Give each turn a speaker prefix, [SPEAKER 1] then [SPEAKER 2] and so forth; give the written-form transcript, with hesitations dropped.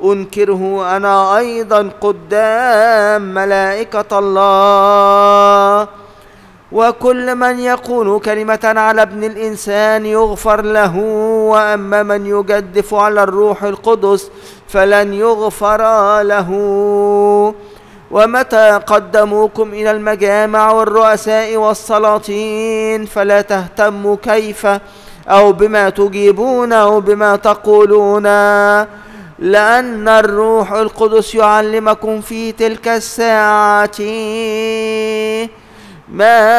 [SPEAKER 1] أنكره أنا أيضا قدام ملائكة الله. وكل من يقول كلمة على ابن الإنسان يغفر له، وأما من يجدف على الروح القدس فلن يغفر له. ومتى قدموكم إلى المجامع والرؤساء والسلاطين فلا تهتموا كيف أو بما تجيبون أو بما تقولون، لأن الروح القدس يعلمكم في تلك الساعة ما